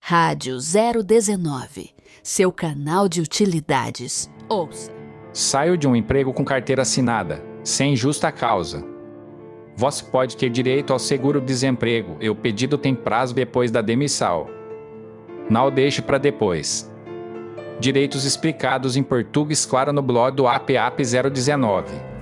Rádio 019, seu canal de utilidades. Ouça. Saio de um emprego com carteira assinada, sem justa causa. Você pode ter direito ao seguro-desemprego e o pedido tem prazo depois da demissão. Não deixe para depois. Direitos explicados em português claro no blog do APAP 019.